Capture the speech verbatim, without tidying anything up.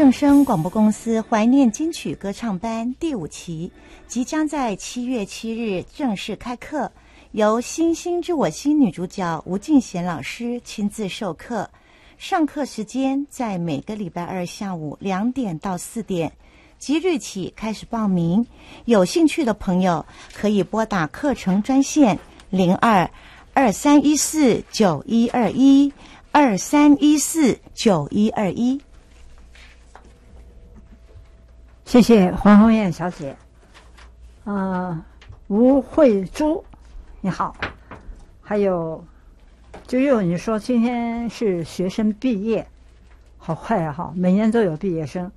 正声广播公司怀念金曲歌唱班第五期即将在七月七日正式开课，由《星星知我心》女主角吴敬贤老师亲自授课。上课时间在每个礼拜二下午两点到四点，即日起开始报名。有兴趣的朋友可以拨打课程专线零二二三一四九一二一二三一四九一二一。 谢谢黄红艳小姐。呃，吴慧珠，你好。还有就又你说今天是学生毕业，好快啊哈！每年都有毕业生。